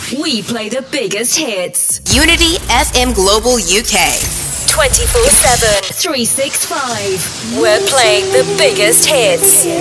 We play the biggest hits. Unity FM Global UK. 24/7. 365. We're playing the biggest hits.